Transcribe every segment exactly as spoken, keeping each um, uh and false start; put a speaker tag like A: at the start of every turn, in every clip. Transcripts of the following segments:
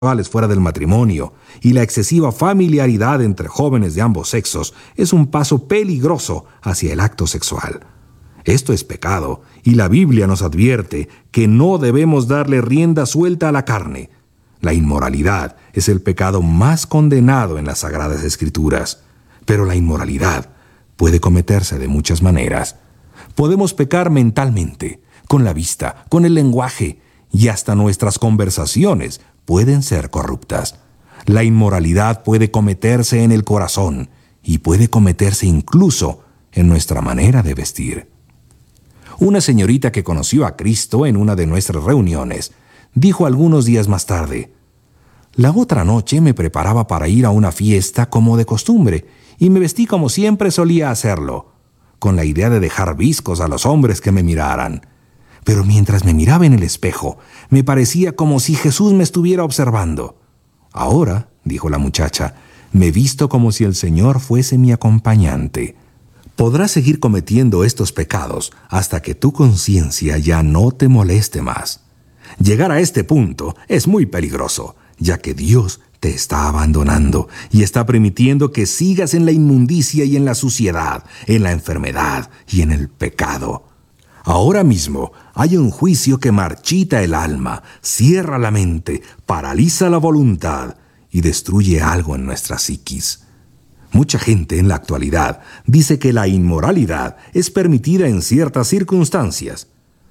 A: sexuales fuera del matrimonio y la excesiva familiaridad entre jóvenes de ambos sexos es un paso peligroso hacia el acto sexual. Esto es pecado, y la Biblia nos advierte que no debemos darle rienda suelta a la carne. La inmoralidad es el pecado más condenado en las Sagradas Escrituras, pero la inmoralidad puede cometerse de muchas maneras. Podemos pecar mentalmente, con la vista, con el lenguaje, y hasta nuestras conversaciones pueden ser corruptas. La inmoralidad puede cometerse en el corazón y puede cometerse incluso en nuestra manera de vestir. Una señorita que conoció a Cristo en una de nuestras reuniones dijo algunos días más tarde: «La otra noche me preparaba para ir a una fiesta como de costumbre y me vestí como siempre solía hacerlo, con la idea de dejar viscos a los hombres que me miraran. Pero mientras me miraba en el espejo, me parecía como si Jesús me estuviera observando. Ahora», dijo la muchacha, «me visto como si el Señor fuese mi acompañante». Podrás seguir cometiendo estos pecados hasta que tu conciencia ya no te moleste más. Llegar a este punto es muy peligroso, ya que Dios te está abandonando y está permitiendo que sigas en la inmundicia y en la suciedad, en la enfermedad y en el pecado. Ahora mismo hay un juicio que marchita el alma, cierra la mente, paraliza la voluntad y destruye algo en nuestra psiquis. Mucha gente en la actualidad dice que la inmoralidad es permitida en ciertas circunstancias.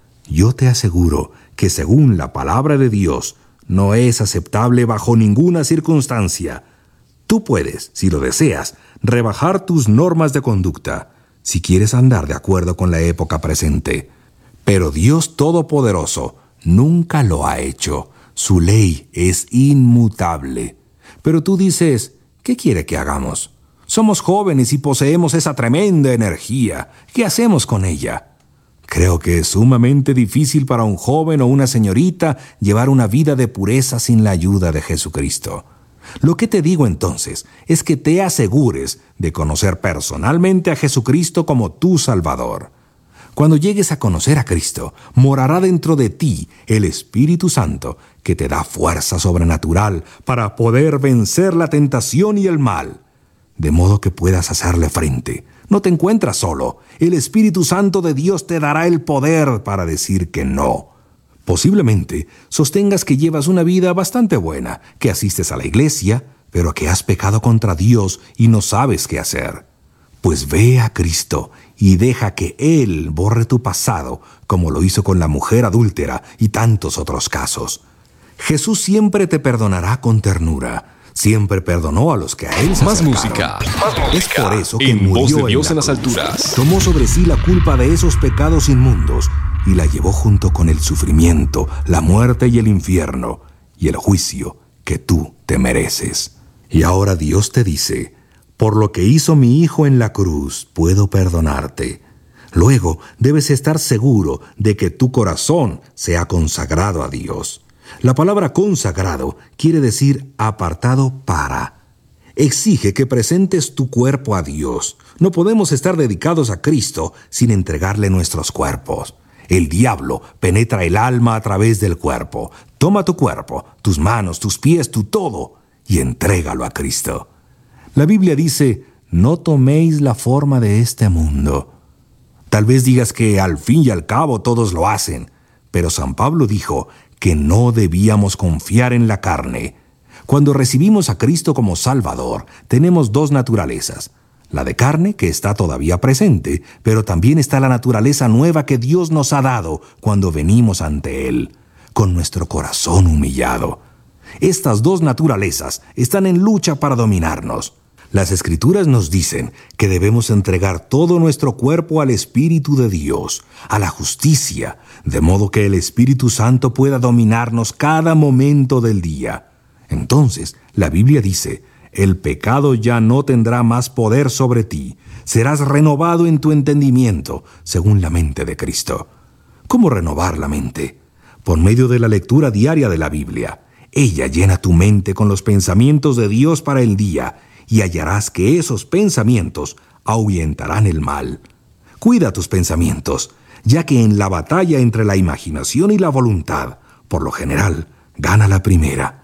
A: Yo te aseguro que según la palabra de Dios, no es aceptable bajo ninguna circunstancia. Tú puedes, si lo deseas, rebajar tus normas de conducta, si quieres andar de acuerdo con la época presente. Pero Dios Todopoderoso nunca lo ha hecho. Su ley es inmutable. Pero tú dices, ¿qué quiere que hagamos? Somos jóvenes y poseemos esa tremenda energía. ¿Qué hacemos con ella? Creo que es sumamente difícil para un joven o una señorita llevar una vida de pureza sin la ayuda de Jesucristo. Lo que te digo entonces es que te asegures de conocer personalmente a Jesucristo como tu Salvador. Cuando llegues a conocer a Cristo, morará dentro de ti el Espíritu Santo, que te da fuerza sobrenatural para poder vencer la tentación y el mal, de modo que puedas hacerle frente. No te encuentras solo. El Espíritu Santo de Dios te dará el poder para decir que no. Posiblemente sostengas que llevas una vida bastante buena, que asistes a la iglesia, pero que has pecado contra Dios y no sabes qué hacer. Pues ve a Cristo y deja que Él borre tu pasado, como lo hizo con la mujer adúltera y tantos otros casos. Jesús siempre te perdonará con ternura. Siempre perdonó a los que a Él se
B: Más
A: acercaron.
B: música, más música.
A: Es por eso que
B: En
A: murió
B: voz de
A: en
B: Dios
A: la
B: en las
A: cruz.
B: alturas.
A: Tomó sobre sí la culpa de esos pecados inmundos y la llevó junto con el sufrimiento, la muerte y el infierno y el juicio que tú te mereces. Y ahora Dios te dice: por lo que hizo mi Hijo en la cruz, puedo perdonarte. Luego debes estar seguro de que tu corazón se ha consagrado a Dios. La palabra consagrado quiere decir apartado para. Exige que presentes tu cuerpo a Dios. No podemos estar dedicados a Cristo sin entregarle nuestros cuerpos. El diablo penetra el alma a través del cuerpo. Toma tu cuerpo, tus manos, tus pies, tu todo, y entrégalo a Cristo. La Biblia dice: no toméis la forma de este mundo. Tal vez digas que al fin y al cabo todos lo hacen, pero San Pablo dijo que no debíamos confiar en la carne. Cuando recibimos a Cristo como Salvador, tenemos dos naturalezas. La de carne, que está todavía presente, pero también está la naturaleza nueva que Dios nos ha dado cuando venimos ante Él, con nuestro corazón humillado. Estas dos naturalezas están en lucha para dominarnos. Las Escrituras nos dicen que debemos entregar todo nuestro cuerpo al Espíritu de Dios, a la justicia, de modo que el Espíritu Santo pueda dominarnos cada momento del día. Entonces, la Biblia dice: el pecado ya no tendrá más poder sobre ti. Serás renovado en tu entendimiento, según la mente de Cristo. ¿Cómo renovar la mente? Por medio de la lectura diaria de la Biblia. Ella llena tu mente con los pensamientos de Dios para el día, y hallarás que esos pensamientos ahuyentarán el mal. Cuida tus pensamientos, ya que en la batalla entre la imaginación y la voluntad, por lo general, gana la primera.